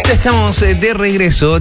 Estamos de regreso,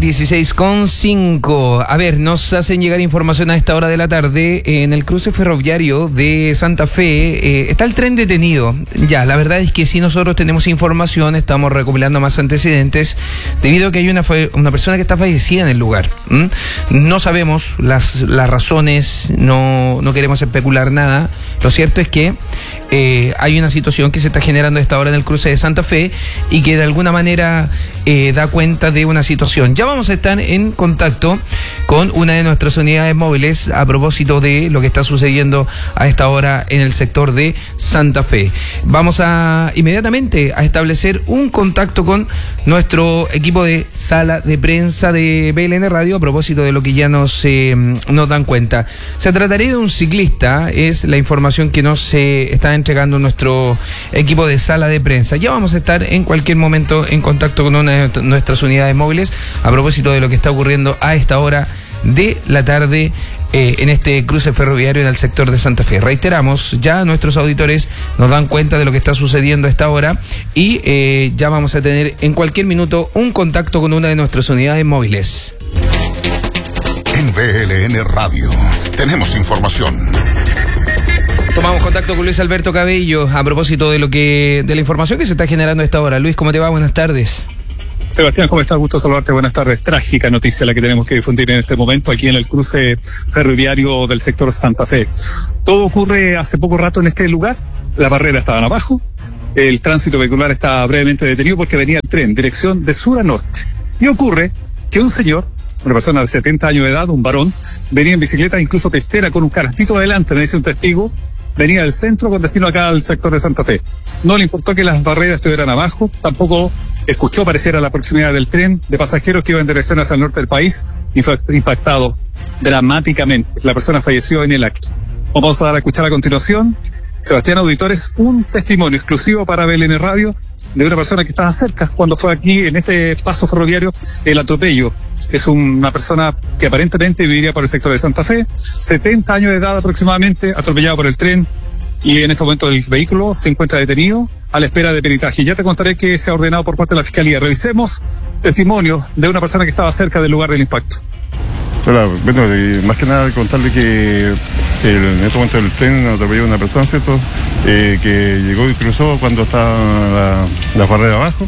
16:05. A ver, nos hacen llegar información a esta hora de la tarde. En el cruce ferroviario de Santa Fe está el tren detenido. Ya, la verdad es que sí, nosotros tenemos información, estamos recopilando más antecedentes, debido a que hay una persona que está fallecida en el lugar. No sabemos las razones, no queremos especular nada. Lo cierto es que hay una situación que se está generando a esta hora en el cruce de Santa Fe y que de alguna manera da cuenta de una situación. Ya vamos a estar en contacto con una de nuestras unidades móviles a propósito de lo que está sucediendo a esta hora en el sector de Santa Fe. Vamos a inmediatamente a establecer un contacto con nuestro equipo de sala de prensa de BLN Radio a propósito de lo que ya nos dan cuenta. Se trataría de un ciclista, es la información que nos está entregando nuestro equipo de sala de prensa. Ya vamos a estar en cualquier momento en contacto con una de nuestras unidades móviles a propósito de lo que está ocurriendo a esta hora de la tarde en este cruce ferroviario en el sector de Santa Fe. Reiteramos, ya nuestros auditores nos dan cuenta de lo que está sucediendo a esta hora y ya vamos a tener en cualquier minuto un contacto con una de nuestras unidades móviles. En BLN Radio tenemos información. Tomamos contacto con Luis Alberto Cabello a propósito de la información que se está generando a esta hora. Luis, ¿cómo te va? Buenas tardes. Sebastián, ¿cómo estás? Gusto saludarte, buenas tardes. Trágica noticia la que tenemos que difundir en este momento aquí en el cruce ferroviario del sector Santa Fe. Todo ocurre hace poco rato en este lugar, las barreras estaban abajo, el tránsito vehicular estaba brevemente detenido porque venía el tren, dirección de sur a norte. Y ocurre que un señor, una persona de 70 años de edad, un varón, venía en bicicleta, incluso pestera, con un carrito adelante, me dice un testigo, venía del centro con destino acá al sector de Santa Fe. No le importó que las barreras estuvieran abajo, tampoco escuchó pareciera la proximidad del tren de pasajeros que iba en dirección hacia el norte del país y fue impactado dramáticamente. La persona falleció en el acto. Vamos a dar a escuchar a continuación, Sebastián, auditores, un testimonio exclusivo para BLN Radio de una persona que estaba cerca cuando fue aquí en este paso ferroviario el atropello. Es una persona que aparentemente viviría por el sector de Santa Fe, 70 años de edad aproximadamente, atropellado por el tren. Y en este momento el vehículo se encuentra detenido a la espera de peritaje. Ya te contaré que se ha ordenado por parte de la Fiscalía. Revisemos testimonio de una persona que estaba cerca del lugar del impacto. Hola, bueno, más que nada contarle que en este momento el tren atropelló a una persona, ¿cierto? Que llegó y cruzó cuando estaba la barrera abajo.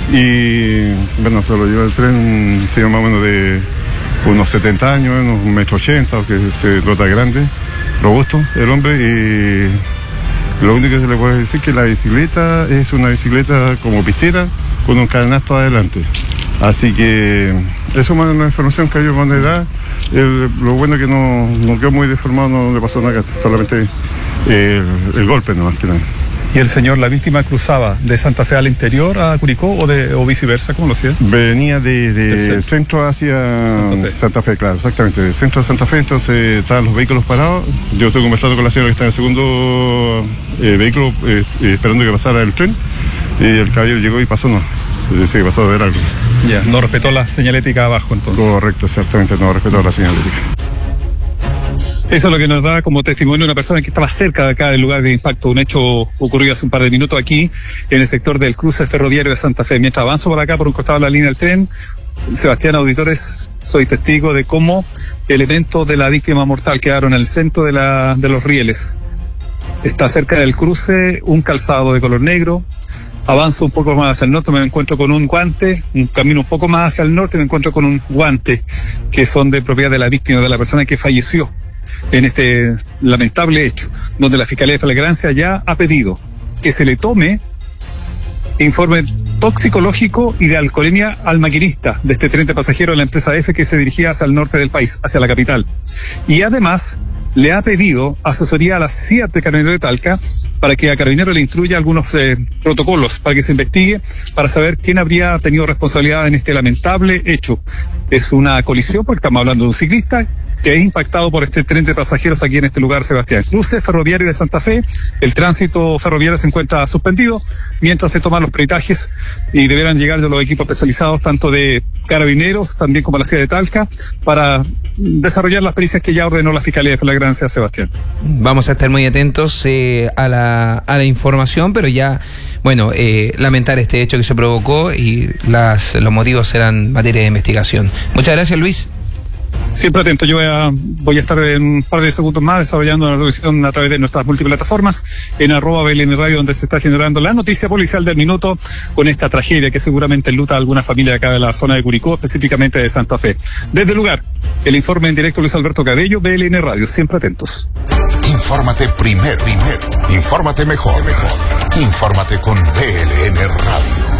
Y bueno, se lo llevó el tren, señor más o menos de unos 70 años, unos 1,80 m, que se trata grande, robusto el hombre, y lo único que se le puede decir es que la bicicleta es una bicicleta como pistera con un cadenasto adelante. Así que eso es una información que hay con la edad. Lo bueno es que no quedó muy deformado, no le pasó nada, solamente el golpe nomás que nada. ¿Y el señor, la víctima, cruzaba de Santa Fe al interior a Curicó o viceversa? ¿Cómo lo hacía? Venía de centro hacia Santa Fe, claro, exactamente, del centro de Santa Fe. Entonces estaban los vehículos parados. Yo estoy conversando con la señora que está en el segundo vehículo esperando que pasara el tren, y el caballero llegó y pasó, sí, pasó de largo. Ya, no respetó la señalética abajo entonces. Correcto, exactamente, no respetó la señalética. Eso es lo que nos da como testimonio una persona que estaba cerca de acá del lugar de impacto. Un hecho ocurrido hace un par de minutos aquí en el sector del cruce ferroviario de Santa Fe. Mientras avanzo por acá por un costado de la línea del tren, Sebastián, auditores, soy testigo de cómo elementos de la víctima mortal quedaron en el centro de los rieles. Está cerca del cruce un calzado de color negro. Avanzo un poco más hacia el norte, me encuentro con un guante. Un camino un poco más hacia el norte, me encuentro con un guante que son de propiedad de la víctima, de la persona que falleció en este lamentable hecho, donde la Fiscalía de Flagrancia ya ha pedido que se le tome informe toxicológico y de alcoholemia al maquinista de este tren de pasajeros de la empresa F que se dirigía hacia el norte del país, hacia la capital. Y además le ha pedido asesoría a la CIAT de Carabineros de Talca para que a Carabineros le instruya algunos protocolos para que se investigue, para saber quién habría tenido responsabilidad en este lamentable hecho. Es una colisión porque estamos hablando de un ciclista que es impactado por este tren de pasajeros aquí en este lugar, Sebastián. Cruce ferroviario de Santa Fe, el tránsito ferroviario se encuentra suspendido mientras se toman los peritajes y deberán llegar de los equipos especializados, tanto de carabineros, también como la ciudad de Talca, para desarrollar las pericias que ya ordenó la Fiscalía de Flagrancia, Sebastián. Vamos a estar muy atentos a la información, pero ya, bueno, lamentar este hecho que se provocó y los motivos serán materia de investigación. Muchas gracias, Luis. Siempre atento, yo voy a estar en un par de segundos más desarrollando una revisión a través de nuestras multiplataformas en @BLN Radio, donde se está generando la noticia policial del minuto con esta tragedia que seguramente enluta a alguna familia acá de la zona de Curicó, específicamente de Santa Fe. Desde el lugar, el informe en directo Luis Alberto Cabello, BLN Radio, siempre atentos. Infórmate primero. Infórmate mejor. Infórmate con BLN Radio.